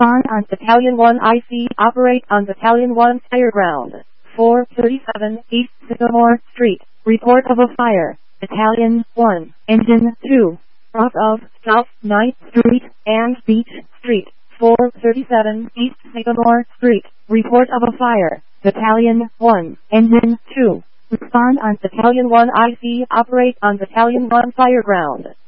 Respond on Battalion 1 IC. Operate on Battalion 1 Fireground. 437 East Sycamore Street. Report of a fire. Battalion 1. Engine 2. Off of South 9th Street and Beach Street. 437 East Sycamore Street. Report of a fire. Battalion 1. Engine 2. Respond on Battalion 1 IC. Operate on Battalion 1 Fireground.